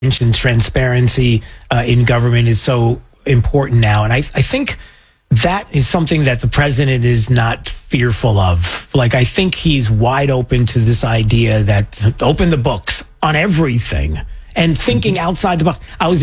and transparency in government is so important now. And I think that is something that the president is not fearful of. Like, I think he's wide open to this idea that open the books on everything and thinking outside the box.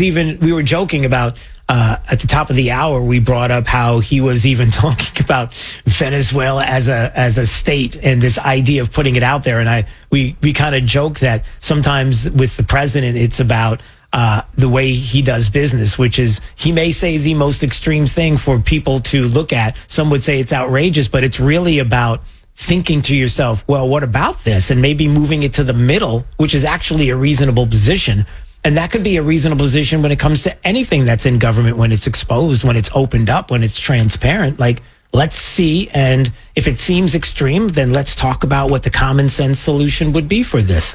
We were joking about, at the top of the hour, we brought up how he was even talking about Venezuela as a state and this idea of putting it out there. And we kind of joke that sometimes with the president, it's about the way he does business, which is he may say the most extreme thing for people to look at. Some would say it's outrageous, but it's really about thinking to yourself, well, what about this? And maybe moving it to the middle, which is actually a reasonable position. And that could be a reasonable position when it comes to anything that's in government, when it's exposed, when it's opened up, when it's transparent. Like, let's see. And if it seems extreme, then let's talk about what the common sense solution would be for this.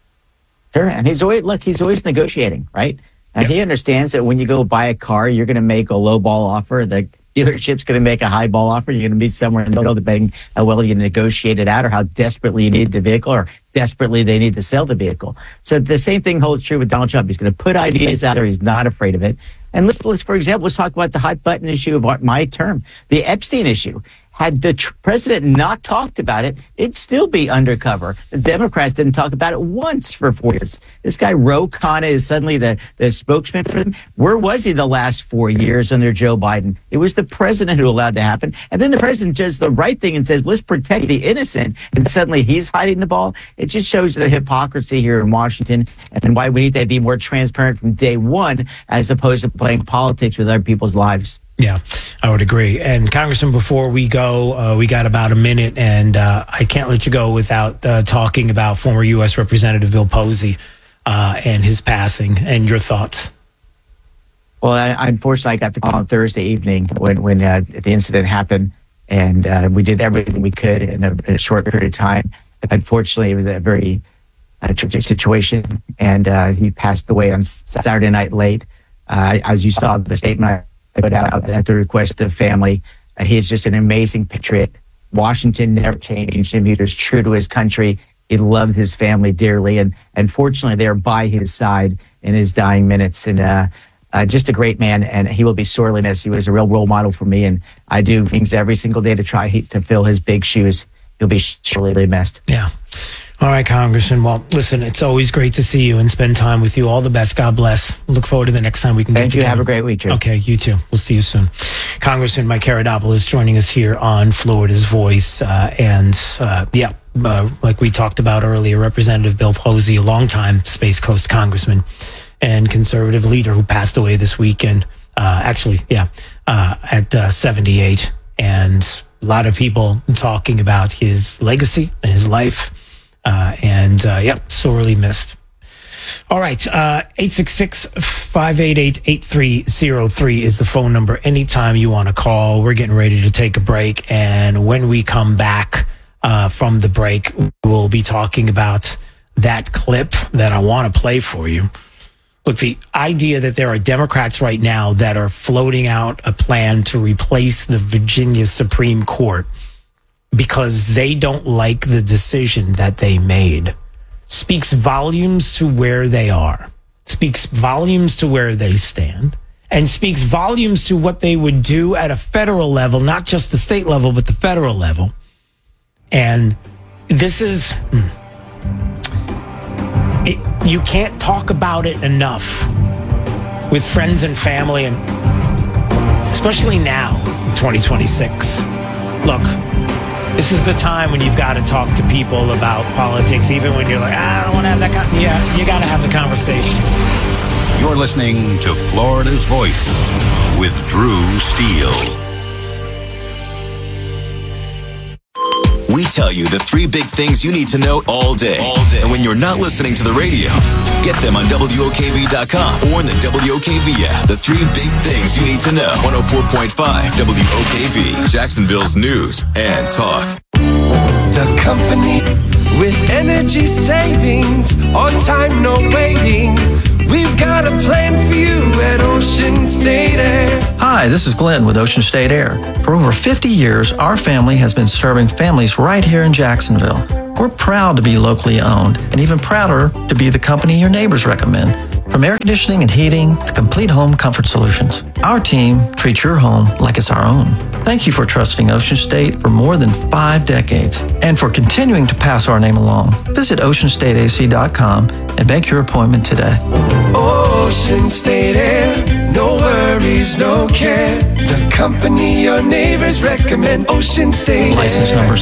Sure. And he's always negotiating, right? And He understands that when you go buy a car, you're going to make a low ball offer. The dealership's going to make a high ball offer. You're going to meet somewhere in the middle depending how well you negotiate it out or how desperately you need the vehicle or desperately they need to sell the vehicle. So the same thing holds true with Donald Trump. He's going to put ideas out there. He's not afraid of it. And let's for example, let's talk about the hot button issue of my term, the Epstein issue. Had the president not talked about it, it'd still be undercover. The Democrats didn't talk about it once for 4 years. This guy, Ro Khanna, is suddenly the spokesman for them. Where was he the last 4 years under Joe Biden? It was the president who allowed that to happen. And then the president does the right thing and says, let's protect the innocent. And suddenly he's hiding the ball. It just shows the hypocrisy here in Washington and why we need to be more transparent from day one as opposed to playing politics with other people's lives. Yeah, I would agree. And Congressman, before we go, we got about a minute, and I can't let you go without talking about former U.S. Representative Bill Posey and his passing and your thoughts. Well, unfortunately, I got the call on Thursday evening when the incident happened, and we did everything we could in a short period of time. Unfortunately, it was a very tragic situation, and he passed away on Saturday night late. As you saw the statement I put out at the request of the family. He's just an amazing patriot. Washington never changed him. He was true to his country. He loved his family dearly. And fortunately, they're by his side in his dying minutes. And just a great man. And he will be sorely missed. He was a real role model for me. And I do things every single day to try to fill his big shoes. He'll be sorely missed. Yeah. All right, Congressman. Well, listen, it's always great to see you and spend time with you. All the best. God bless. Look forward to the next time we can get together. Thank you. Have a great week, Drew. Okay, you too. We'll see you soon. Congressman Mike Karadopoulos joining us here on Florida's Voice. Like we talked about earlier, Representative Bill Posey, a longtime Space Coast congressman and conservative leader who passed away this weekend, at 78. And a lot of people talking about his legacy and his life. Sorely missed. All right. 866-588-8303 is the phone number. Anytime you want to call, we're getting ready to take a break. And when we come back from the break, we'll be talking about that clip that I want to play for you. Look, the idea that there are Democrats right now that are floating out a plan to replace the Virginia Supreme Court because they don't like the decision that they made speaks volumes to where they are, speaks volumes to where they stand, and speaks volumes to what they would do at a federal level, not just the state level, but the federal level. And this is, you can't talk about it enough with friends and family, and especially now, 2026. Look, this is the time when you've got to talk to people about politics, even when you're like, I don't want to have that. You got to have the conversation. You're listening to Florida's Voice with Drew Steele. We tell you the 3 big things you need to know all day. And when you're not listening to the radio, get them on WOKV.com or in the WOKV app. The 3 big things you need to know. 104.5 WOKV, Jacksonville's news and talk. The company with energy savings, on time, no waiting. We've got a plan for you at Ocean State Air. Hi, this is Glenn with Ocean State Air. For over 50 years, our family has been serving families right here in Jacksonville. We're proud to be locally owned and even prouder to be the company your neighbors recommend. From air conditioning and heating to complete home comfort solutions, our team treats your home like it's our own. Thank you for trusting Ocean State for more than 5 decades and for continuing to pass our name along. Visit oceanstateac.com and make your appointment today. Ocean State Air, no worries, no care. The company your neighbors recommend, Ocean State Air. License number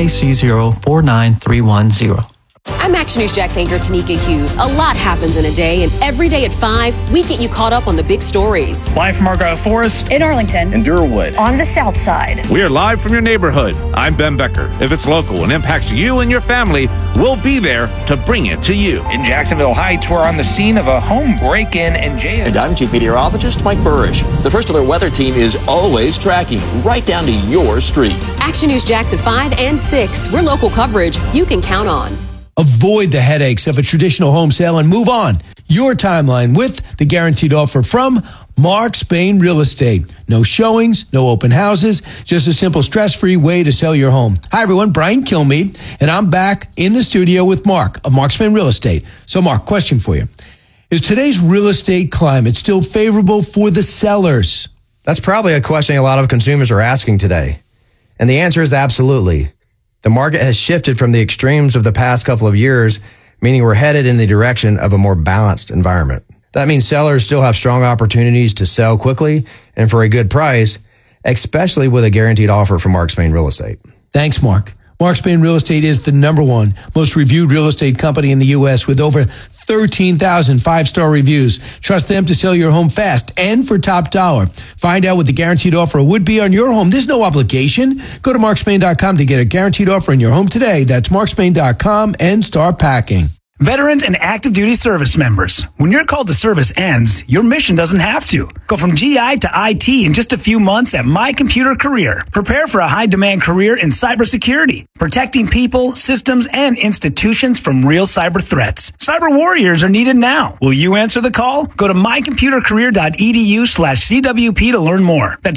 CAC049310. I'm Action News Jack's anchor, Tanika Hughes. A lot happens in a day, and every day at 5, we get you caught up on the big stories. Live from Argyle Forest, in Arlington, in Durwood, on the South Side. We are live from your neighborhood. I'm Ben Becker. If it's local and impacts you and your family, we'll be there to bring it to you. In Jacksonville Heights, we're on the scene of a home break-in and jail. And I'm Chief Meteorologist Mike Burrish. The First Alert Weather Team is always tracking right down to your street. Action News Jax at 5 and 6. We're local coverage you can count on. Avoid the headaches of a traditional home sale and move on your timeline with the guaranteed offer from Mark Spain Real Estate. No showings, no open houses, just a simple stress-free way to sell your home. Hi, everyone. Brian Kilmeade, and I'm back in the studio with Mark of Mark Spain Real Estate. So, Mark, question for you. Is today's real estate climate still favorable for the sellers? That's probably a question a lot of consumers are asking today. And the answer is absolutely. The market has shifted from the extremes of the past couple of years, meaning we're headed in the direction of a more balanced environment. That means sellers still have strong opportunities to sell quickly and for a good price, especially with a guaranteed offer from Mark Spain Real Estate. Thanks, Mark. Mark Spain Real Estate is the #1 most reviewed real estate company in the U.S. with over 13,000 5-star reviews. Trust them to sell your home fast and for top dollar. Find out what the guaranteed offer would be on your home. There's no obligation. Go to markspain.com to get a guaranteed offer on your home today. That's markspain.com and start packing. Veterans and active duty service members. When your call to service ends, your mission doesn't have to. Go from GI to IT in just a few months at My Computer Career. Prepare for a high-demand career in cybersecurity, protecting people, systems, and institutions from real cyber threats. Cyber warriors are needed now. Will you answer the call? Go to mycomputercareer.edu/CWP to learn more. That's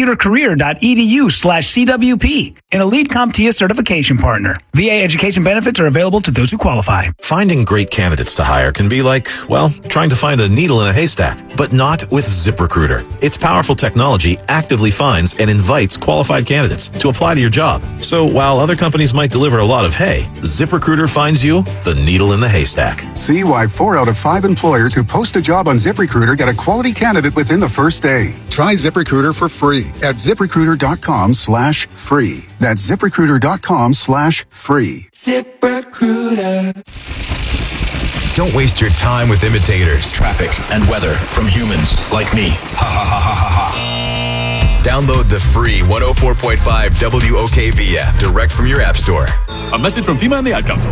mycomputercareer.edu/CWP. An elite CompTIA certification partner. VA education benefits are available to those who qualify. Finding great candidates to hire can be like, well, trying to find a needle in a haystack, but not with ZipRecruiter. Its powerful technology actively finds and invites qualified candidates to apply to your job. So while other companies might deliver a lot of hay, ZipRecruiter finds you the needle in the haystack. See why 4 out of 5 employers who post a job on ZipRecruiter get a quality candidate within the first day. Try ZipRecruiter for free at ZipRecruiter.com/free. That's ZipRecruiter.com/free. ZipRecruiter. Don't waste your time with imitators. Traffic and weather from humans like me. Ha ha ha ha ha ha. Download the free 104.5 WOKV app direct from your app store. A message from FEMA and the Ad Council.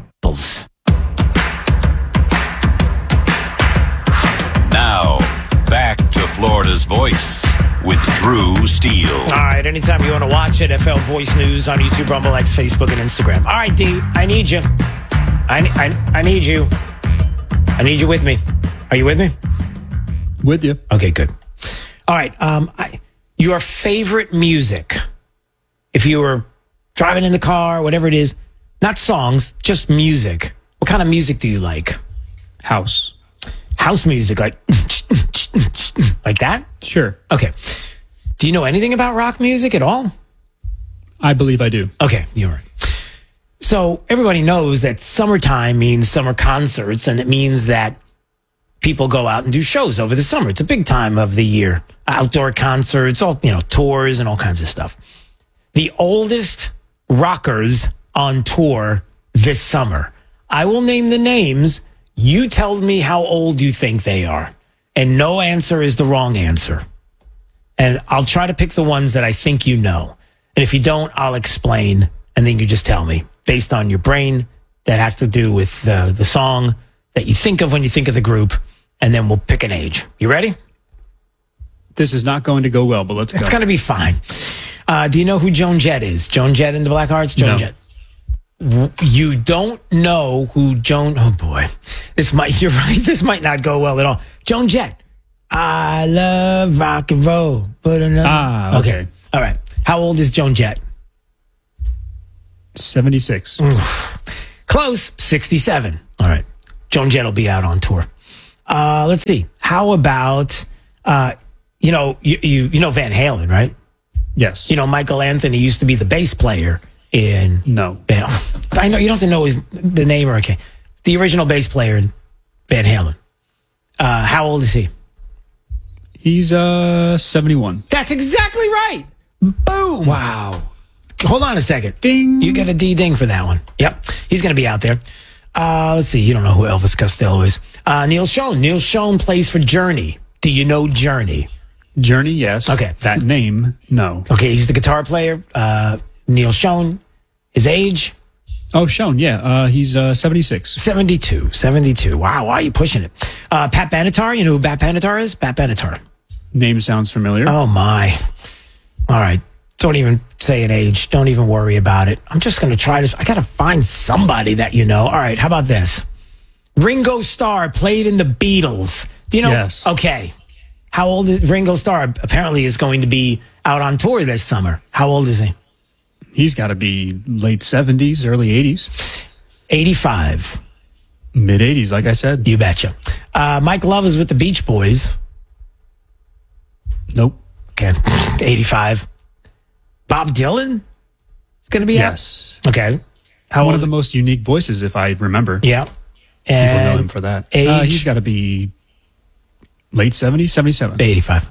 Now, back to Florida's Voice with Drew Steele. All right, anytime you want to watch it, FL Voice News on YouTube, Rumble, X, Facebook, and Instagram. All right, D, I need you. I need you. I need you with me. Are you with me? With you. Okay, good. All right. Your favorite music, if you were driving in the car, whatever it is, not songs, just music. What kind of music do you like? House. House music, like that? Sure. Okay. Do you know anything about rock music at all? I believe I do. Okay, you're right. So everybody knows that summertime means summer concerts, and it means that people go out and do shows over the summer. It's a big time of the year. Outdoor concerts, all, tours and all kinds of stuff. The oldest rockers on tour this summer. I will name the names. You tell me how old you think they are. And no answer is the wrong answer. And I'll try to pick the ones that I think you know. And if you don't, I'll explain, and then you just tell me. Based on your brain, that has to do with the song that you think of when you think of the group, and then we'll pick an age. You ready? This is not going to go well, but let's go. It's going to be fine. Do you know who Joan Jett is? Joan Jett in the Blackhearts? Joan Jett. You don't know who Joan... Oh, boy. You're right. This might not go well at all. Joan Jett. I love rock and roll. But okay. All right. How old is Joan Jett? 76. Close. 67. All right. Joan Jett will be out on tour. Let's see. How about, you know Van Halen, right? Yes. You know, Michael Anthony used to be the bass player in... No. I know, you don't have to know the name or okay. The original bass player in Van Halen. How old is he? He's 71. That's exactly right. Boom. Wow. Hold on a second. Ding. You get a D-ding for that one. Yep. He's going to be out there. Let's see. You don't know who Elvis Costello is. Neil Schon. Neil Schon plays for Journey. Do you know Journey? Journey, yes. Okay. That name, no. Okay, he's the guitar player. Neil Schon. His age? Oh, Schon, yeah. He's 76. 72. Wow, why are you pushing it? Pat Benatar. You know who Pat Benatar is? Pat Benatar. Name sounds familiar. Oh, my. All right. Don't even say an age. Don't even worry about it. I'm just going to try to... I got to find somebody that you know. All right, how about this? Ringo Starr played in the Beatles. Do you know? Yes. Okay. How old is Ringo Starr? Apparently is going to be out on tour this summer. How old is he? He's got to be late 70s, early 80s. 85. Mid 80s, like I said. You betcha. Mike Love is with the Beach Boys. Nope. Okay. 85. Bob Dylan is going to be out? Yes. Okay. One of the most unique voices, if I remember. Yeah. People know him for that. Age? He's got to be late 70s, 77. 85.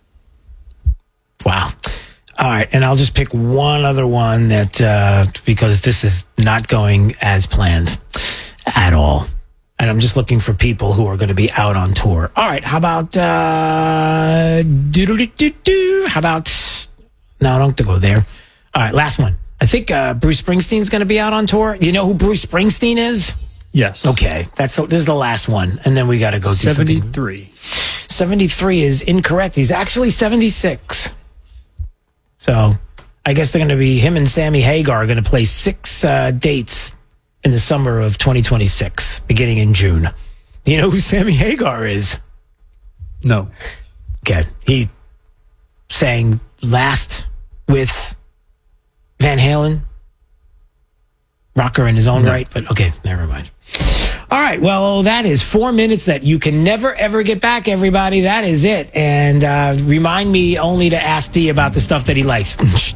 Wow. All right. And I'll just pick one other one that, because this is not going as planned at all. And I'm just looking for people who are going to be out on tour. All right. How about, how about, no, I don't have to go there. All right. Last one. I think Bruce Springsteen's going to be out on tour. You know who Bruce Springsteen is? Yes. Okay. This is the last one. And then we got to go do 73. 73 is incorrect. He's actually 76. So I guess they're going to be, him and Sammy Hagar are going to play 6 dates in the summer of 2026, beginning in June. Do you know who Sammy Hagar is? No. Okay. He sang last with Van Halen. Rocker in his own right, but okay, never mind. All right, well, that is 4 minutes that you can never, ever get back, everybody. That is it. And remind me only to ask D about the stuff that he likes.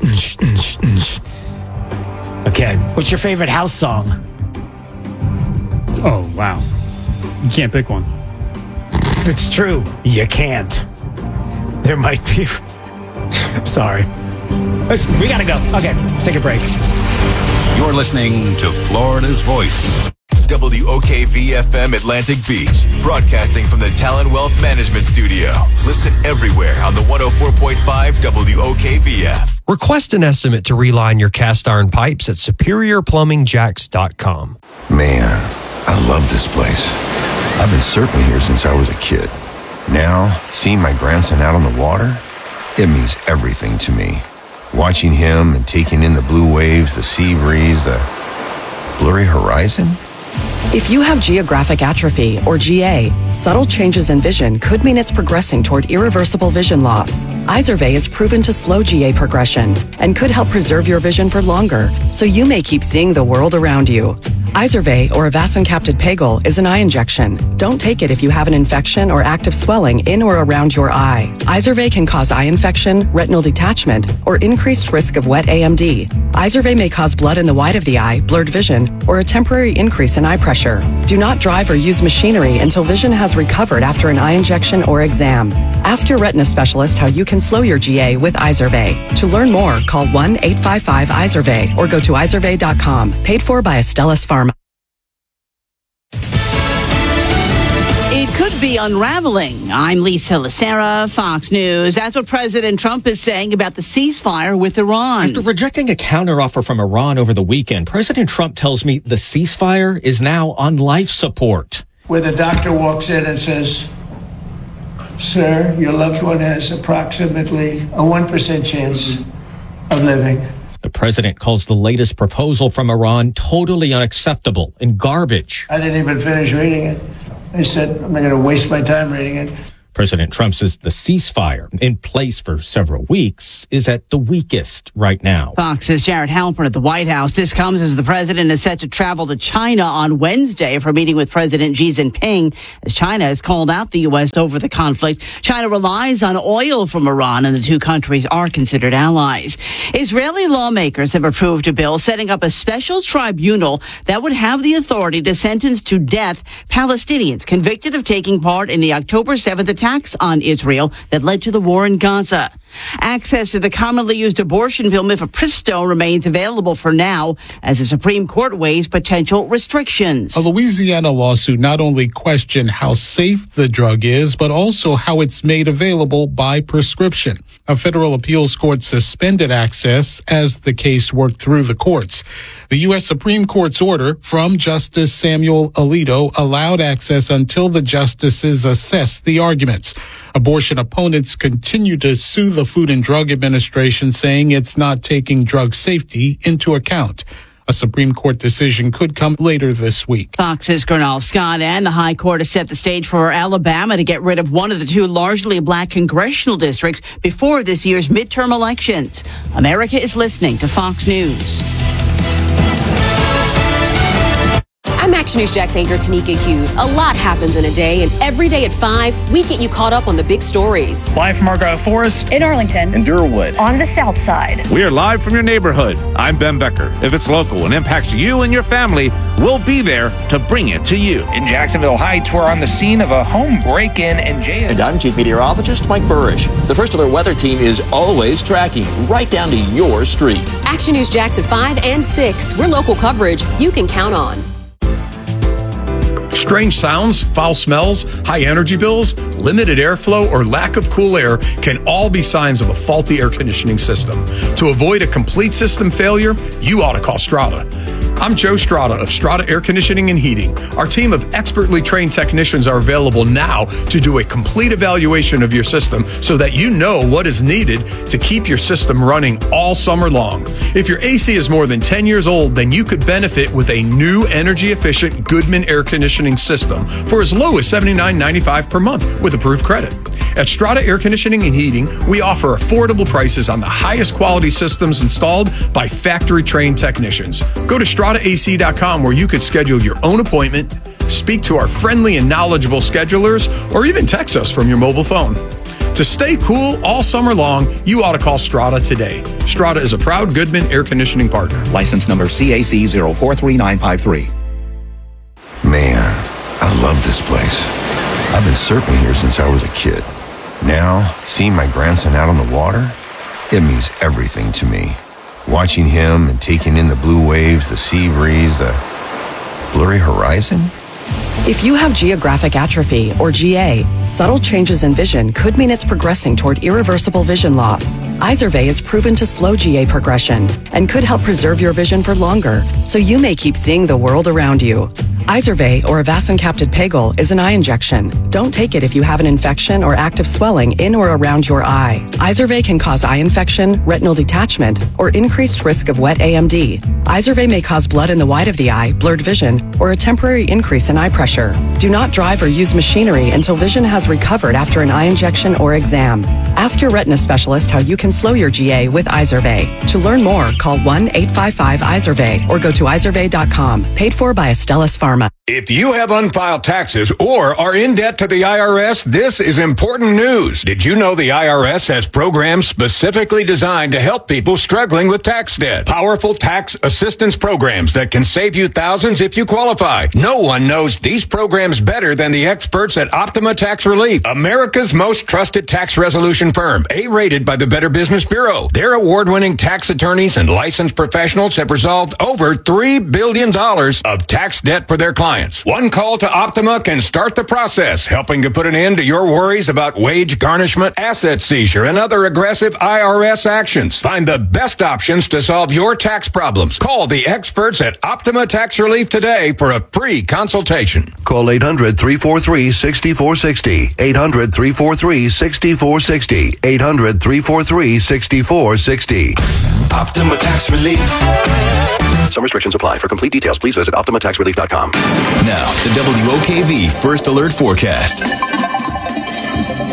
Okay, what's your favorite house song? Oh, wow. You can't pick one. It's true. You can't. There might be. I'm sorry. We got to go. Okay, let's take a break. You're listening to Florida's Voice. WOKV-FM Atlantic Beach, broadcasting from the Talon Wealth Management Studio. Listen everywhere on the 104.5 WOKV app. Request an estimate to reline your cast iron pipes at SuperiorPlumbingJacks.com. Man, I love this place. I've been surfing here since I was a kid. Now, seeing my grandson out on the water, it means everything to me. Watching him and taking in the blue waves, the sea breeze, the blurry horizon. If you have geographic atrophy, or GA, subtle changes in vision could mean it's progressing toward irreversible vision loss. Izervay is proven to slow GA progression and could help preserve your vision for longer, so you may keep seeing the world around you. Izervay, or avacincaptad pegol, is an eye injection. Don't take it if you have an infection or active swelling in or around your eye. Izervay can cause eye infection, retinal detachment, or increased risk of wet AMD. Izervay may cause blood in the white of the eye, blurred vision, or a temporary increase in eye pressure. Do not drive or use machinery until vision has recovered after an eye injection or exam. Ask your retina specialist how you can slow your GA with Izervay. To learn more, call 1-855-IZERVAY or go to izervay.com. Paid for by Astellas Pharma. It could be unraveling. I'm Lisa Lacera, Fox News. That's what President Trump is saying about the ceasefire with Iran. After rejecting a counteroffer from Iran over the weekend, President Trump tells me the ceasefire is now on life support. Where the doctor walks in and says, "Sir, your loved one has approximately a 1% chance of living." The president calls the latest proposal from Iran totally unacceptable and garbage. I didn't even finish reading it. I said, I'm not going to waste my time reading it. President Trump says the ceasefire in place for several weeks is at the weakest right now. Fox's Jared Halpern at the White House. This comes as the president is set to travel to China on Wednesday for a meeting with President Xi Jinping, as China has called out the U.S. over the conflict. China relies on oil from Iran, and the two countries are considered allies. Israeli lawmakers have approved a bill setting up a special tribunal that would have the authority to sentence to death Palestinians convicted of taking part in the October 7th attacks on Israel that led to the war in Gaza. Access to the commonly used abortion pill mifepristone remains available for now as the Supreme Court weighs potential restrictions. A Louisiana lawsuit not only questioned how safe the drug is, but also how it's made available by prescription. A federal appeals court suspended access as the case worked through the courts. The U.S. Supreme Court's order from Justice Samuel Alito allowed access until the justices assess the arguments. Abortion opponents continue to sue the Food and Drug Administration, saying it's not taking drug safety into account. A Supreme Court decision could come later this week. Fox's Gernal Scott and the High Court has set the stage for Alabama to get rid of one of the two largely black congressional districts before this year's midterm elections. America is listening to Fox News. I'm Action News Jax anchor Tanika Hughes. A lot happens in a day, and every day at 5, we get you caught up on the big stories. Live from Argyle Forest, in Arlington, in Durwood, on the South Side. We are live from your neighborhood. I'm Ben Becker. If it's local and impacts you and your family, we'll be there to bring it to you. In Jacksonville Heights, we're on the scene of a home break-in and jail. And I'm Chief Meteorologist Mike Burrish. The First Alert Weather Team is always tracking right down to your street. Action News Jax at 5 and 6. We're local coverage you can count on. Strange sounds, foul smells, high energy bills, limited airflow, or lack of cool air can all be signs of a faulty air conditioning system. To avoid a complete system failure, you ought to call Strata. I'm Joe Strata of Strata Air Conditioning and Heating. Our team of expertly trained technicians are available now to do a complete evaluation of your system so that you know what is needed to keep your system running all summer long. If your AC is more than 10 years old, then you could benefit with a new energy-efficient Goodman air conditioning system for as low as $79.95 per month with approved credit. At Strata Air Conditioning and Heating, we offer affordable prices on the highest quality systems installed by factory-trained technicians. Go to StrataAC.com where you could schedule your own appointment, speak to our friendly and knowledgeable schedulers, or even text us from your mobile phone. To stay cool all summer long, you ought to call Strata today. Strata is a proud Goodman air conditioning partner. License number CAC 043953. Man, I love this place. I've been surfing here since I was a kid. Now, seeing my grandson out on the water, it means everything to me. Watching him and taking in the blue waves, the sea breeze, the blurry horizon. If you have geographic atrophy, or GA, subtle changes in vision could mean it's progressing toward irreversible vision loss. Izervay is proven to slow GA progression and could help preserve your vision for longer, so you may keep seeing the world around you. Izervay, or avacincaptad pegol, is an eye injection. Don't take it if you have an infection or active swelling in or around your eye. Izervay can cause eye infection, retinal detachment, or increased risk of wet AMD. Izervay may cause blood in the white of the eye, blurred vision, or a temporary increase in eye pressure. Do not drive or use machinery until vision has recovered after an eye injection or exam. Ask your retina specialist how you can slow your GA with Izervay. To learn more, call 1-855-IZERVAY or go to izervay.com. Paid for by Astellas Pharma. If you have unfiled taxes or are in debt to the IRS, this is important news. Did you know the IRS has programs specifically designed to help people struggling with tax debt? Powerful tax assistance programs that can save you thousands if you qualify. No one knows these programs better than the experts at Optima Tax Relief, America's most trusted tax resolution firm, A-rated by the Better Business Bureau. Their award-winning tax attorneys and licensed professionals have resolved over $3 billion of tax debt for their clients. One call to Optima can start the process, helping to put an end to your worries about wage garnishment, asset seizure, and other aggressive IRS actions. Find the best options to solve your tax problems. Call the experts at Optima Tax Relief today for a free consultation. Call 800-343-6460. 800-343-6460. 800-343-6460. Optima Tax Relief. Some restrictions apply. For complete details, please visit OptimaTaxRelief.com. Now, the WOKV First Alert Forecast.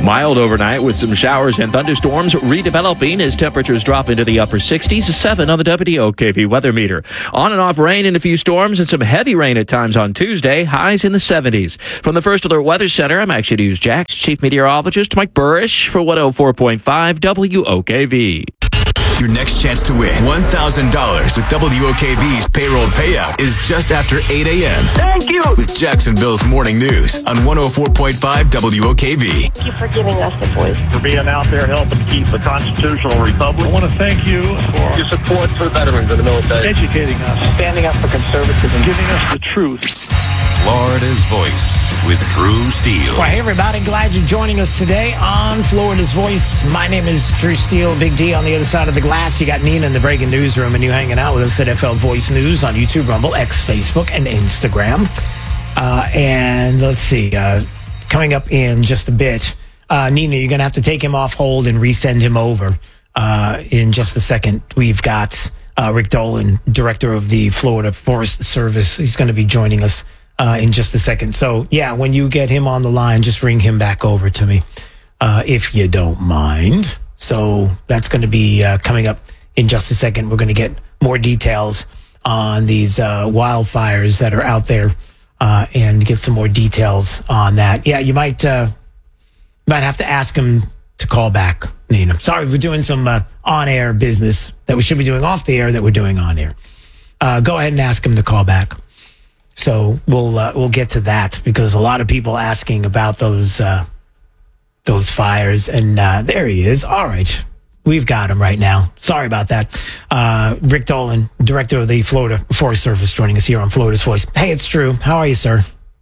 Mild overnight with some showers and thunderstorms redeveloping as temperatures drop into the upper 60s, 7 on the WOKV weather meter. On and off rain and a few storms and some heavy rain at times on Tuesday, highs in the 70s. From the First Alert Weather Center, I'm Action News Jax Chief Meteorologist Mike Burrish for 104.5 WOKV. Your next chance to win $1,000 with WOKV's payroll payout is just after 8 a.m. Thank you. With Jacksonville's Morning News on 104.5 WOKV. Thank you for giving us the voice. For being out there helping keep the constitutional republic. I want to thank you for your support for veterans in the military. Educating us. Standing up for conservatism. Giving us the truth. Florida's Voice with Drew Steele. Well, hey, everybody. Glad you're joining us today on Florida's Voice. My name is Drew Steele. Big D on the other side of the glass. You got Nina in the breaking newsroom, and you hanging out with us at FL Voice News on YouTube, Rumble, X, Facebook, and Instagram. And let's see. Coming up in just a bit, Nina, you're going to have to take him off hold and resend him over in just a second. We've got Rick Dolan, director of the Florida Forest Service. He's going to be joining us in just a second. So, yeah, when you get him on the line, just bring him back over to me, if you don't mind. So that's going to be coming up in just a second. We're going to get more details on these wildfires that are out there and get some more details on that. Yeah, you might have to ask him to call back, Nina. Sorry, we're doing some on-air business that we should be doing off the air that we're doing on air. Go ahead and ask him to call back. So we'll get to that because a lot of people asking about those fires, and there he is. All right, we've got him right now. Sorry about that. Rick Dolan, director of the Florida Forest Service, joining us here on Florida's Voice. Hey, it's Drew. How are you, sir?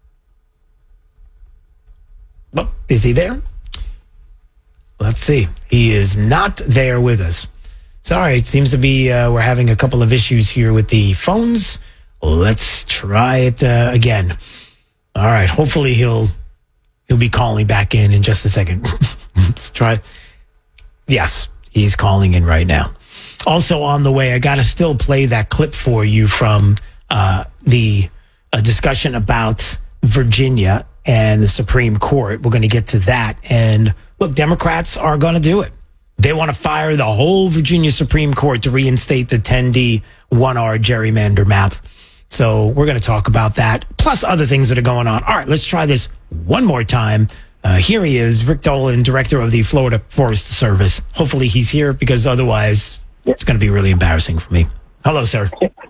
Oh, is he there? Let's see. He is not there with us. Sorry, it seems to be we're having a couple of issues here with the phones. Let's try it again. All right. Hopefully he'll be calling back in just a second. Let's try. Yes, he's calling in right now. Also on the way, I got to still play that clip for you from the discussion about Virginia and the Supreme Court. We're going to get to that. And look, Democrats are going to do it. They want to fire the whole Virginia Supreme Court to reinstate the 10D 1R gerrymander map. So we're going to talk about that, plus other things that are going on. All right, let's try this one more time. Here he is, Rick Dolan, director of the Florida Forest Service. Hopefully he's here because otherwise it's going to be really embarrassing for me. Hello, sir.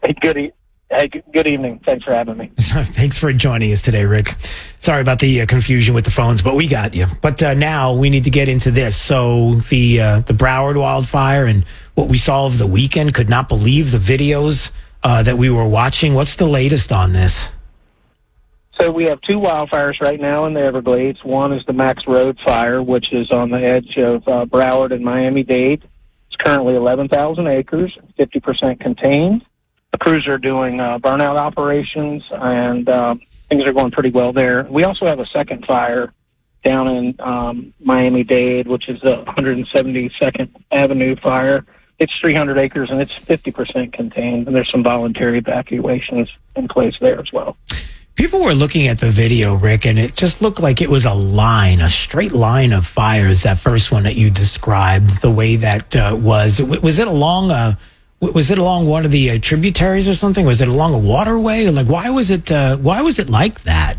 Good evening. Thanks for having me. Thanks for joining us today, Rick. Sorry about the confusion with the phones, but we got you. But now we need to get into this. So the Broward wildfire and what we saw over the weekend, could not believe the videos that we were watching. What's the latest on this? So we have two wildfires right now in the Everglades. One is the Max Road fire, which is on the edge of Broward and Miami-Dade. It's currently 11,000 acres, 50% contained. The crews are doing burnout operations, and things are going pretty well there. We also have a second fire down in Miami-Dade, which is the 172nd Avenue fire. It's 300 acres, and it's 50% contained, and there's some voluntary evacuations in place there as well. People were looking at the video, Rick, and it just looked like it was a straight line of fires, that first one that you described, the way that was. Was it along one of the tributaries or something? Was it along a waterway? Like, why was it like that?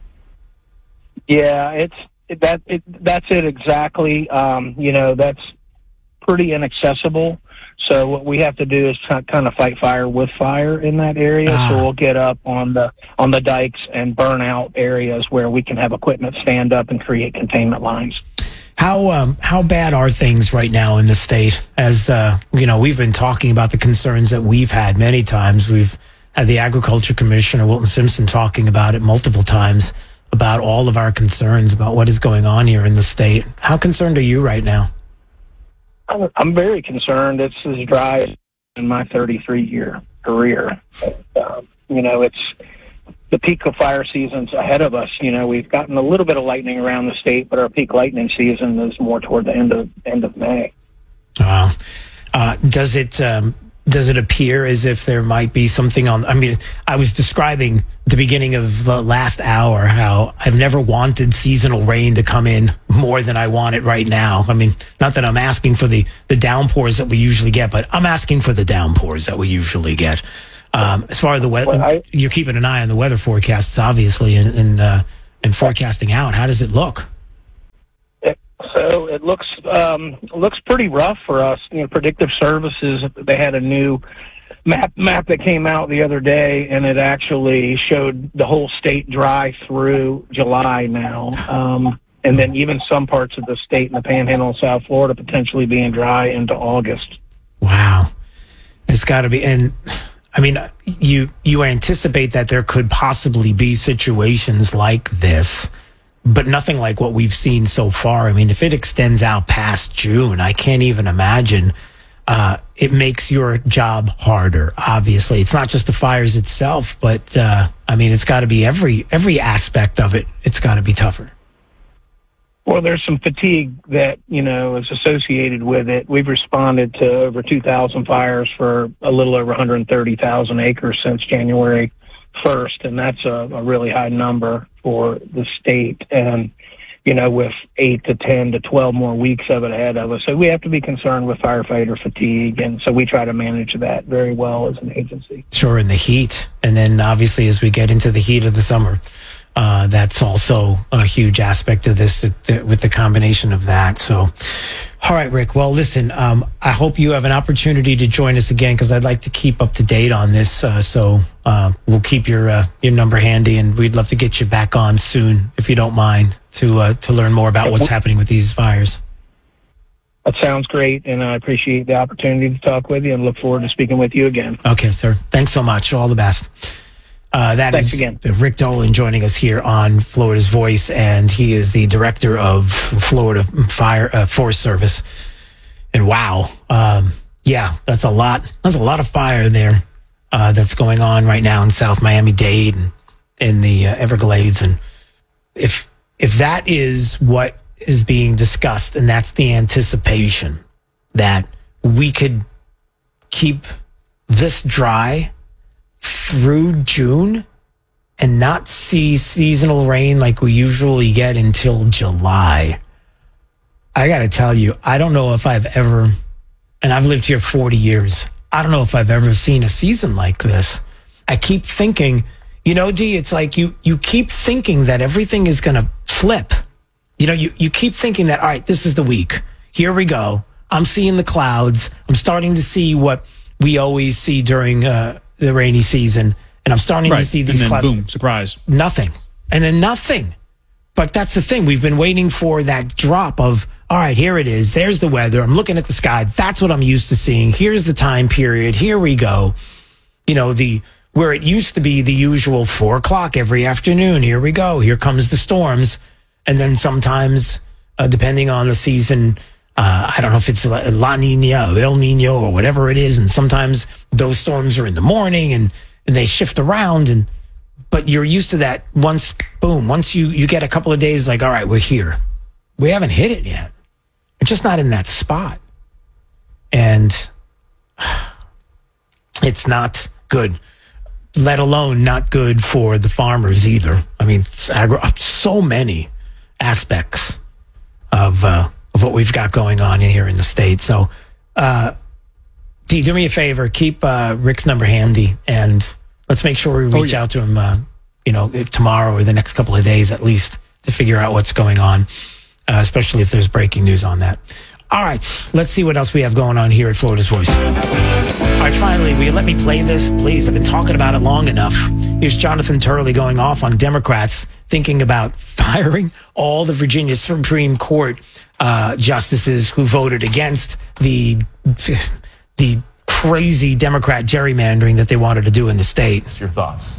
Yeah, that's it exactly. That's pretty inaccessible. So what we have to do is kind of fight fire with fire in that area. So we'll get up on the dikes and burn out areas where we can have equipment stand up and create containment lines. How bad are things right now in the state? As we've been talking about the concerns that we've had many times. We've had the Agriculture Commissioner Wilton Simpson talking about it multiple times, about all of our concerns about what is going on here in the state. How concerned are you right now? I'm very concerned. It's as dry in my 33-year career. It's the peak of fire season's ahead of us. We've gotten a little bit of lightning around the state, but our peak lightning season is more toward the end of May. Wow. Does it does it appear as if there might be something on? I mean, I was describing at the beginning of the last hour how I've never wanted seasonal rain to come in more than I want it right now. I mean, not that I'm asking for the downpours that we usually get, but I'm asking for the downpours that we usually get. As far as the weather, you're keeping an eye on the weather forecasts, obviously, and forecasting out. How does it look? So it looks pretty rough for us. Predictive Services, they had a new map that came out the other day, and it actually showed the whole state dry through July now. And then even some parts of the state in the Panhandle of South Florida potentially being dry into August. Wow. It's got to be. And I mean, you anticipate that there could possibly be situations like this, but nothing like what we've seen so far. I mean, if it extends out past June, I can't even imagine. It makes your job harder, obviously. It's not just the fires itself, but, I mean, it's got to be every aspect of it. It's got to be tougher. Well, there's some fatigue that, is associated with it. We've responded to over 2,000 fires for a little over 130,000 acres since January 1st, and that's a really high number for the state. And, with 8 to 10 to 12 more weeks of it ahead of us. So we have to be concerned with firefighter fatigue, and so we try to manage that very well as an agency. Sure, in the heat. And then obviously as we get into the heat of the summer, that's also a huge aspect of this with the combination of that. So, all right, Rick. Well, listen, I hope you have an opportunity to join us again because I'd like to keep up to date on this. So we'll keep your number handy, and we'd love to get you back on soon, if you don't mind, to learn more about what's happening with these fires. That sounds great, and I appreciate the opportunity to talk with you and look forward to speaking with you again. Okay, sir. Thanks so much. All the best. Thanks again. Rick Dolan joining us here on Florida's Voice, and he is the director of Florida Forest Service. And wow, yeah, that's a lot. There's a lot of fire there that's going on right now in South Miami-Dade and in the Everglades. And if that is what is being discussed, and that's the anticipation that we could keep this dry through June and not see seasonal rain like we usually get until July. I got to tell you, I don't know if I've ever, and I've lived here 40 years, I don't know if I've ever seen a season like this. I keep thinking, D, it's like you keep thinking that everything is going to flip. You keep thinking that, all right, this is the week. Here we go. I'm seeing the clouds. I'm starting to see what we always see during the rainy season, and I'm starting to see these clouds. Boom, surprise. Nothing. And then nothing. But that's the thing. We've been waiting for that drop of, all right, here it is. There's the weather. I'm looking at the sky. That's what I'm used to seeing. Here's the time period. Here we go. Where it used to be the usual 4 o'clock every afternoon. Here we go. Here comes the storms. And then sometimes, depending on the season, I don't know if it's La Nina or El Nino or whatever it is. And sometimes those storms are in the morning and they shift around. But you're used to that once you get a couple of days, like, all right, we're here. We haven't hit it yet. We're just not in that spot. And it's not good, let alone not good for the farmers either. I mean, so many aspects of what we've got going on here in the state. So, Dee, do me a favor, keep Rick's number handy, and let's make sure we reach out to him, tomorrow or the next couple of days at least to figure out what's going on, especially if there's breaking news on that. All right, let's see what else we have going on here at Florida's Voice. All right, finally, will you let me play this, please? I've been talking about it long enough. Here's Jonathan Turley going off on Democrats thinking about firing all the Virginia Supreme Court justices who voted against the crazy Democrat gerrymandering that they wanted to do in the state. What's your thoughts?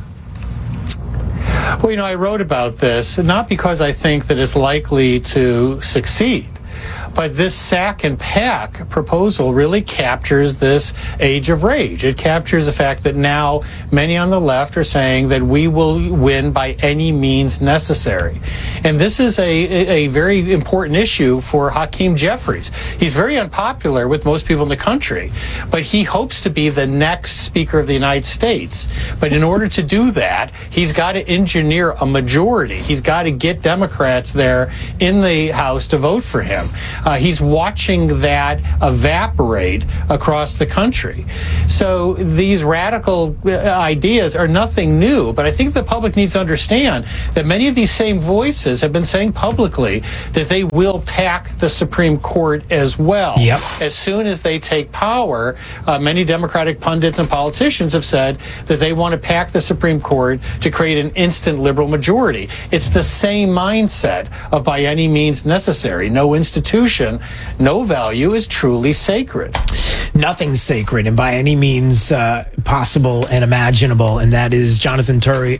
Well, I wrote about this, not because I think that it's likely to succeed, But this sack and pack proposal really captures this age of rage. It captures the fact that now many on the left are saying that we will win by any means necessary. And this is a very important issue for Hakeem Jeffries. He's very unpopular with most people in the country, but he hopes to be the next Speaker of the United States. But in order to do that, he's got to engineer a majority. He's got to get Democrats there in the House to vote for him. He's watching that evaporate across the country. So these radical ideas are nothing new, but I think the public needs to understand that many of these same voices have been saying publicly that they will pack the Supreme Court as well. Yep. As soon as they take power, many Democratic pundits and politicians have said that they want to pack the Supreme Court to create an instant liberal majority. It's the same mindset of by any means necessary. No institution, no value is truly sacred. Nothing's sacred and by any means possible and imaginable, and that is Jonathan Turley,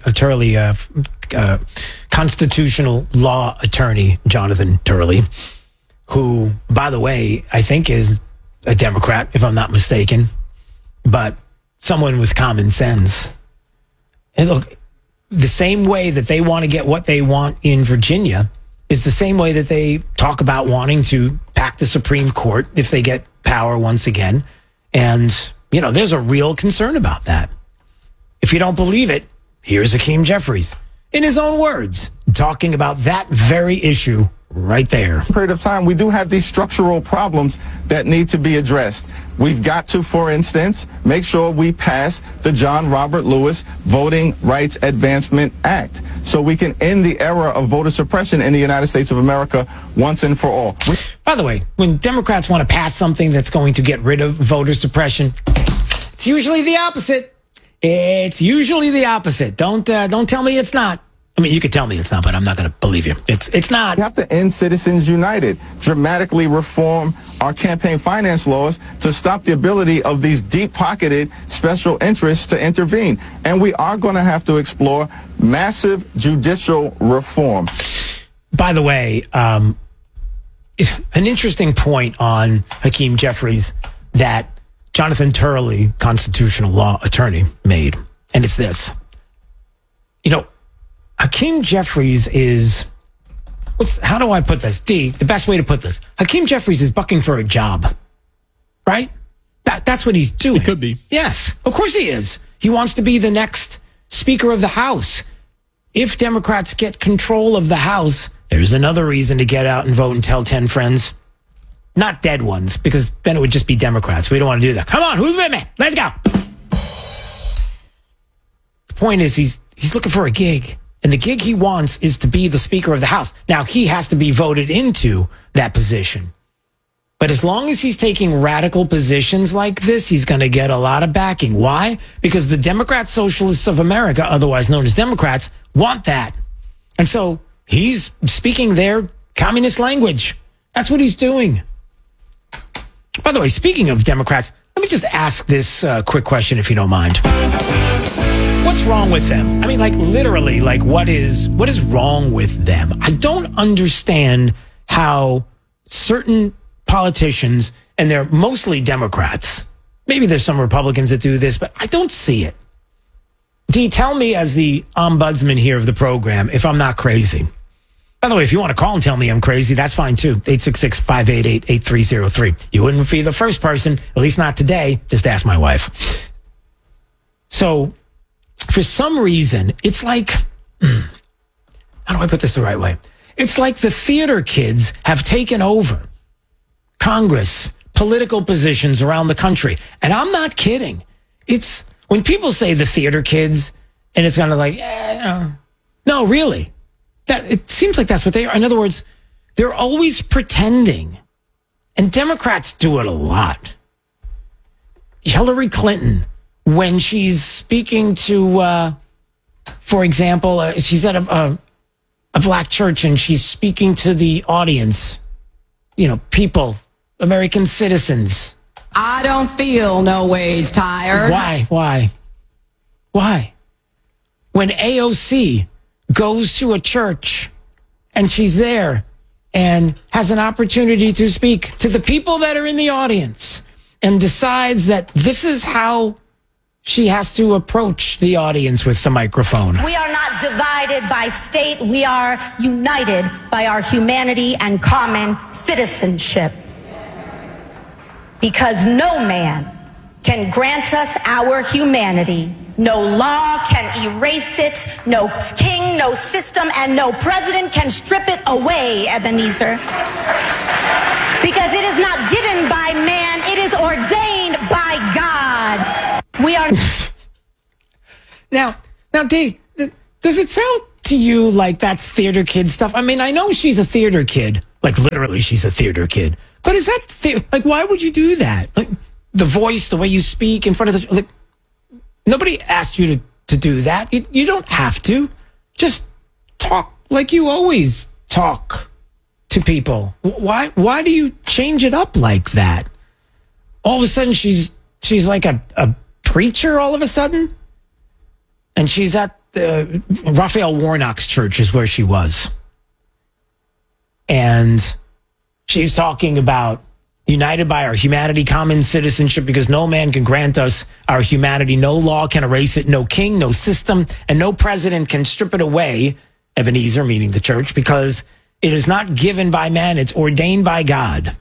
constitutional law attorney Jonathan Turley, who, by the way, I think is a Democrat, if I'm not mistaken, but someone with common sense. And look, the same way that they want to get what they want in Virginia is the same way that they talk about wanting to pack the Supreme Court if they get power once again. And, you know, there's a real concern about that. If you don't believe it, here's Hakeem Jeffries, in his own words, talking about that very issue right there. Period of time, we do have these structural problems that need to be addressed. We've got to, for instance, make sure we pass the John Robert Lewis Voting Rights Advancement Act so we can end the era of voter suppression in the United States of America once and for all. By the way, when Democrats want to pass something that's going to get rid of voter suppression, it's usually the opposite. It's usually the opposite. Don't tell me it's not. I mean, you could tell me it's not, but I'm not going to believe you. It's not. We have to end Citizens United, dramatically reform our campaign finance laws to stop the ability of these deep-pocketed special interests to intervene. And we are going to have to explore massive judicial reform. By the way, an interesting point on Hakeem Jeffries that Jonathan Turley, constitutional law attorney, made, and it's this. You know, Hakeem Jeffries is, how do I put this? The best way to put this. Hakeem Jeffries is bucking for a job, right? That's what he's doing. It could be. Yes, of course he is. He wants to be the next Speaker of the House. If Democrats get control of the House, there's another reason to get out and vote and tell 10 friends. Not dead ones, because then it would just be Democrats. We don't want to do that. Come on, who's with me? Let's go. The point is he's looking for a gig. And the gig he wants is to be the Speaker of the House. Now, he has to be voted into that position. But as long as he's taking radical positions like this, he's going to get a lot of backing. Why? Because the Democrat Socialists of America, otherwise known as Democrats, want that. And so he's speaking their communist language. That's what he's doing. By the way, speaking of Democrats, let me just ask this quick question, if you don't mind. What's wrong with them? I mean, like, literally, like, what is wrong with them? I don't understand how certain politicians, and they're mostly Democrats, maybe there's some Republicans that do this, but I don't see it. Dee, tell me, as the ombudsman here of the program, if I'm not crazy. By the way, if you want to call and tell me I'm crazy, that's fine too. 866-588-8303. You wouldn't be the first person, at least not today. Just ask my wife. So, for some reason, it's like, how do I put this the right way? It's like the theater kids have taken over Congress, political positions around the country. And I'm not kidding. It's when people say the theater kids, and it's kind of like, no, really. That it seems like that's what they are. In other words, they're always pretending. And Democrats do it a lot. Hillary Clinton, when she's speaking to, for example, she's at a black church and she's speaking to the audience, you know, people, American citizens. I don't feel no ways tired. Why? When AOC goes to a church and she's there and has an opportunity to speak to the people that are in the audience and decides that this is how she has to approach the audience with the microphone. We are not divided by state. We are united by our humanity and common citizenship. Because no man can grant us our humanity. No law can erase it. No king, no system, and no president can strip it away, Ebenezer. Because it is not given by man, it is ordained by God. We are... Now, Dee, does it sound to you like that's theater kid stuff? I mean, I know she's a theater kid. Like, literally, she's a theater kid. But is that... Like, why would you do that? Like, the voice, the way you speak in front of the... Like, nobody asked you to do that. You don't have to. Just talk like you always talk to people. Why do you change it up like that? All of a sudden, she's like a preacher all of a sudden? And she's at Raphael Warnock's church is where she was. And she's talking about united by our humanity, common citizenship, because no man can grant us our humanity. No law can erase it. No king, no system, and no president can strip it away, Ebenezer, meaning the church, because it is not given by man. It's ordained by God.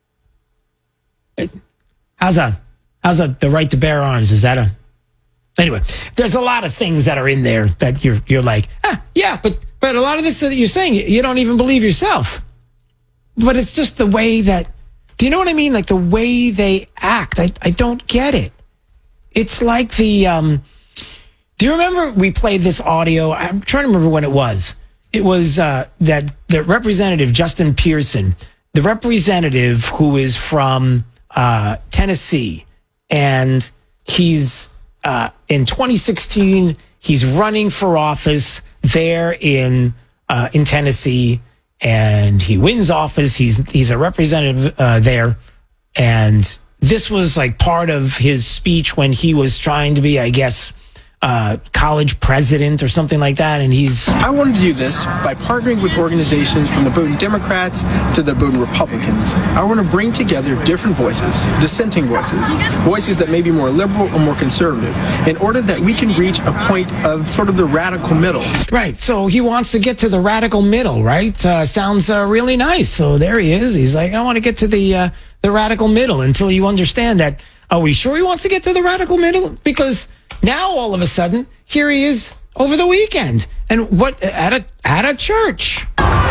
How's the right to bear arms? Is that anyway, there's a lot of things that are in there that you're like, yeah, but a lot of this that you're saying, you don't even believe yourself. But it's just the way that, do you know what I mean? Like the way they act. I don't get it. It's like do you remember we played this audio? I'm trying to remember when it was. It was that the representative, Justin Pearson, the representative who is from Tennessee, and he's in 2016, he's running for office there in Tennessee, and he wins office. He's a representative there, and this was like part of his speech when he was trying to be, I guess, college president or something like that. And I wanted to do this by partnering with organizations from the Bowdoin Democrats to the Bowdoin Republicans. I want to bring together different voices, dissenting voices that may be more liberal or more conservative, in order that we can reach a point of sort of the radical middle. Right. So he wants to get to the radical middle, right? Sounds really nice. So there he is. He's like, I want to get to the radical middle, until you understand that. Are we sure he wants to get to the radical middle? Because now, all of a sudden, here he is over the weekend. And what, at a church.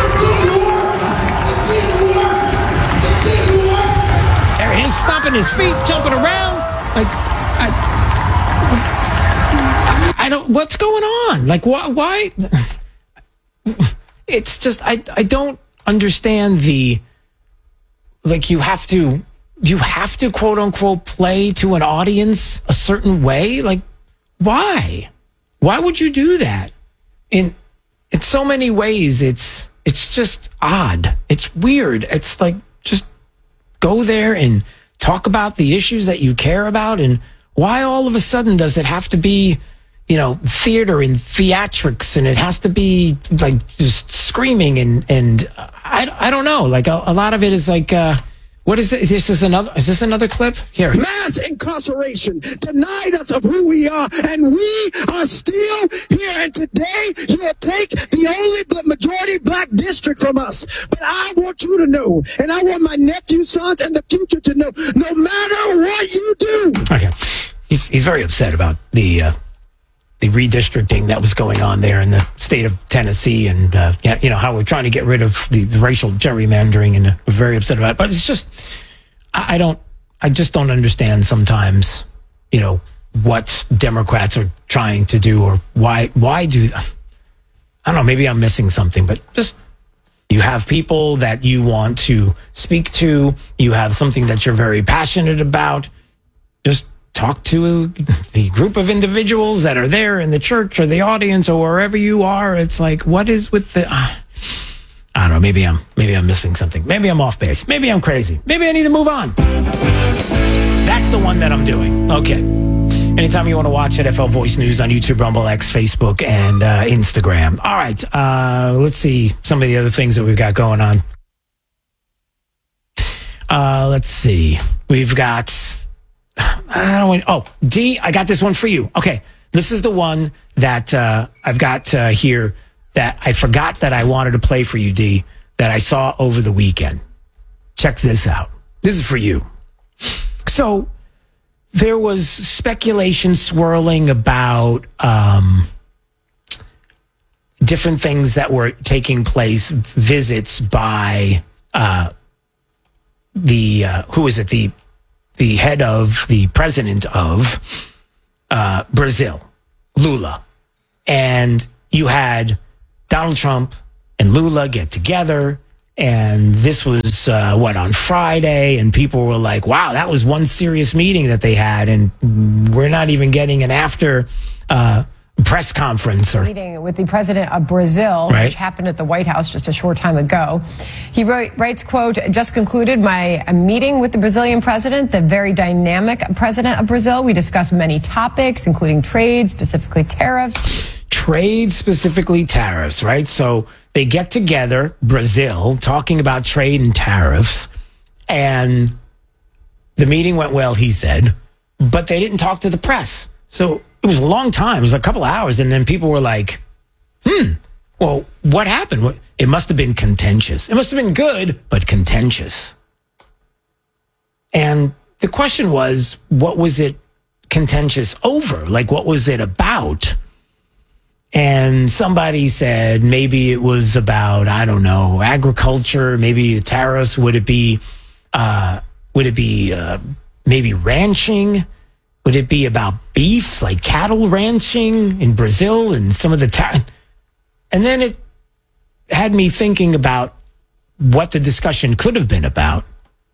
There he is, stomping his feet, jumping around. Like, I don't, what's going on? Like, why? It's just, I don't understand like, you have to quote unquote play to an audience a certain way. Like, why would you do that? In so many ways, it's just odd. It's weird. It's like, just go there and talk about the issues that you care about. And why all of a sudden does it have to be, theater and theatrics, and it has to be like just screaming and I don't know. Like a lot of it is like, what is this? Is this another clip? Here. Mass incarceration denied us of who we are, and we are still here. And today, you'll take the only majority black district from us. But I want you to know, and I want my nephew, sons, and the future to know, no matter what you do. Okay. He's very upset about the redistricting that was going on there in the state of Tennessee, and how we're trying to get rid of the racial gerrymandering, and we're very upset about it. But it's just, I just don't understand sometimes, what Democrats are trying to do, or why do, I don't know, maybe I'm missing something, but just, you have people that you want to speak to, you have something that you're very passionate about, just talk to the group of individuals that are there in the church or the audience or wherever you are. It's like, what is with the, I don't know, maybe I'm missing something. Maybe I'm off base. Maybe I'm crazy. Maybe I need to move on. That's the one that I'm doing. Okay. Anytime you want to watch NFL Voice News on YouTube, Rumble, X, Facebook, and Instagram. All right. Let's see some of the other things that we've got going on. Let's see. We've got, D, I got this one for you. Okay. This is the one that I've got here that I forgot that I wanted to play for you, D, that I saw over the weekend. Check this out. This is for you. So there was speculation swirling about different things that were taking place, visits by the president of Brazil, Lula. And you had Donald Trump and Lula get together. And this was, on Friday. And people were like, wow, that was one serious meeting that they had. And we're not even getting an after press conference. Meeting with the president of Brazil, right, which happened at the White House just a short time ago. He writes, quote, just concluded my meeting with the Brazilian president, the very dynamic president of Brazil. We discussed many topics, including trade, specifically tariffs. Trade, specifically tariffs, right? So they get together, Brazil, talking about trade and tariffs. And the meeting went well, he said, but they didn't talk to the press. So it was a long time. It was a couple of hours. And then people were like, well, what happened? It must have been contentious. It must have been good, but contentious. And the question was, what was it contentious over? Like, what was it about? And somebody said maybe it was about, I don't know, agriculture, maybe the tariffs. Would it be maybe ranching? Would it be about beef, like cattle ranching in Brazil and some of the And then it had me thinking about what the discussion could have been about.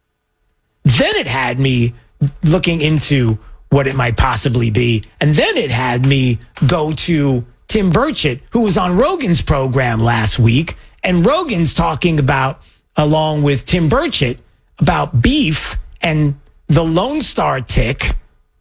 Then it had me looking into what it might possibly be. And then it had me go to Tim Burchett, who was on Rogan's program last week. And Rogan's talking about, along with Tim Burchett, about beef and the Lone Star tick.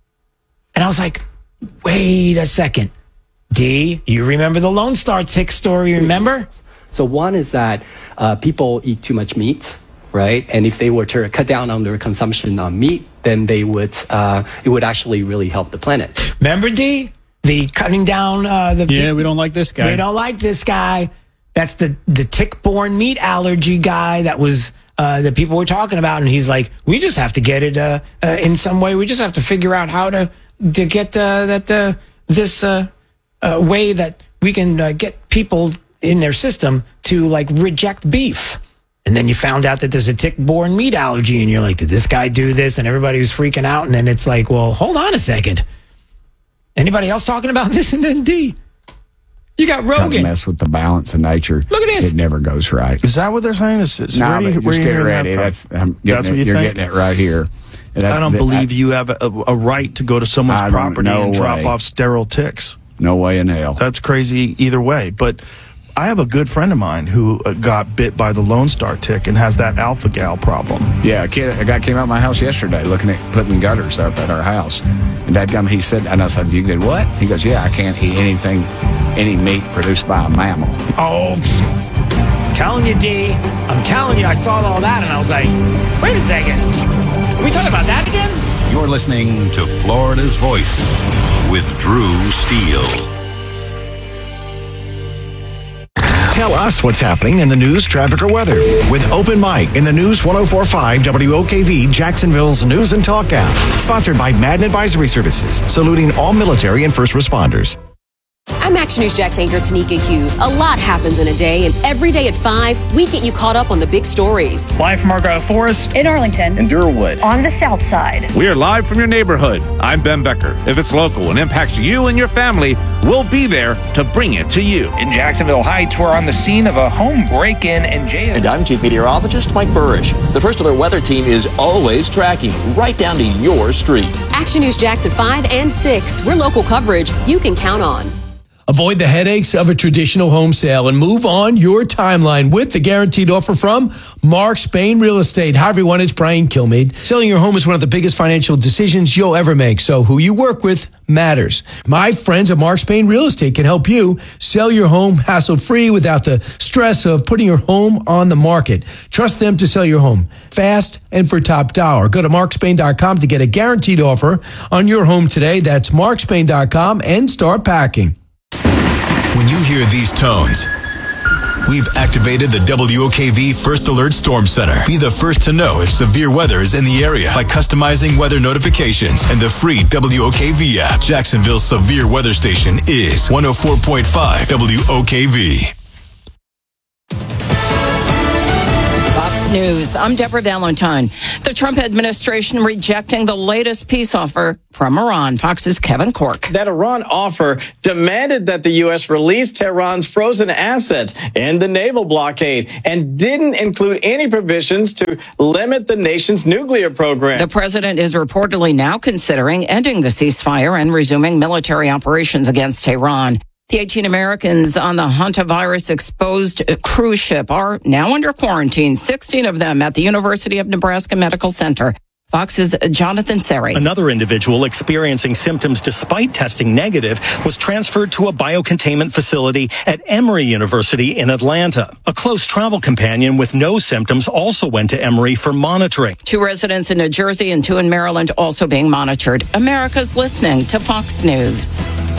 And I was like, wait a second. D, you remember the Lone Star tick story, remember? So one is that people eat too much meat, right? And if they were to cut down on their consumption of meat, then they would it would actually really help the planet. Remember, D? The cutting down we don't like this guy. We don't like this guy. That's the tick-borne meat allergy guy that was that people were talking about. And he's like, we just have to get it in some way. We just have to figure out how to get this way that we can get people in their system to like reject beef. And then you found out that there's a tick-borne meat allergy, and you're like, did this guy do this? And everybody was freaking out. And then it's like, well, hold on a second. Anybody else talking about this? And then D, you got Rogan. Trying to mess with the balance of nature. Look at this. It never goes right. Is that what they're saying? No, but just get ready. That's what you're getting it right here. I don't believe you have a right to go to someone's property and drop off sterile ticks. No way in hell. That's crazy either way. But I have a good friend of mine who got bit by the Lone Star tick and has that alpha gal problem. Yeah, a guy came out of my house yesterday looking at putting gutters up at our house. And dadgum, he said, and I said, you did what? He goes, yeah, I can't eat any meat produced by a mammal. Oh, telling you, D. I'm telling you, I saw all that and I was like, wait a second. Are we talking about that again? You're listening to Florida's Voice with Drew Steele. Tell us what's happening in the news, traffic, or weather with Open Mic in the News 104.5 WOKV, Jacksonville's News and Talk app. Sponsored by Madden Advisory Services, saluting all military and first responders. I'm Action News Jax anchor Tanika Hughes. A lot happens in a day, and every day at 5, we get you caught up on the big stories. Live from Argyle Forest, in Arlington, in Durwood, on the South Side. We are live from your neighborhood. I'm Ben Becker. If it's local and impacts you and your family, we'll be there to bring it to you. In Jacksonville Heights, we're on the scene of a home break-in and jail. And I'm Chief Meteorologist Mike Burrish. The First Alert Weather Team is always tracking right down to your street. Action News Jax at 5 and 6. We're local coverage you can count on. Avoid the headaches of a traditional home sale and move on your timeline with the guaranteed offer from Mark Spain Real Estate. Hi, everyone. It's Brian Kilmeade. Selling your home is one of the biggest financial decisions you'll ever make, so who you work with matters. My friends at Mark Spain Real Estate can help you sell your home hassle-free without the stress of putting your home on the market. Trust them to sell your home fast and for top dollar. Go to markspain.com to get a guaranteed offer on your home today. That's markspain.com and start packing. When you hear these tones, we've activated the WOKV First Alert Storm Center. Be the first to know if severe weather is in the area by customizing weather notifications and the free WOKV app. Jacksonville's severe weather station is 104.5 WOKV. Fox News. I'm Deborah Valentine. The Trump administration rejecting the latest peace offer from Iran. Fox's Kevin Corke. That Iran offer demanded that the U.S. release Tehran's frozen assets and the naval blockade and didn't include any provisions to limit the nation's nuclear program. The president is reportedly now considering ending the ceasefire and resuming military operations against Tehran. The 18 Americans on the hantavirus-exposed cruise ship are now under quarantine, 16 of them at the University of Nebraska Medical Center. Fox's Jonathan Seri. Another individual experiencing symptoms despite testing negative was transferred to a biocontainment facility at Emory University in Atlanta. A close travel companion with no symptoms also went to Emory for monitoring. 2 residents in New Jersey and 2 in Maryland also being monitored. America's listening to Fox News.